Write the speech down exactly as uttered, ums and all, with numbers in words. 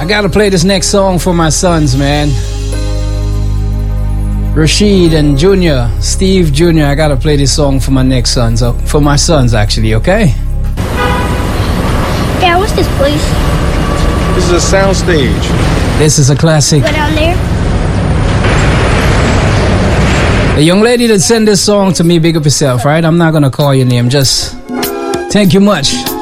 gotta play this next song for my sons, man. Rashid and Junior, Steve Junior I gotta play this song for my next sons, uh, for my sons actually, okay? Dad, what's this place? This is a sound stage. This is a classic. Go down there. The young lady that sent this song to me, big up yourself, right? I'm not gonna call your name, just thank you much.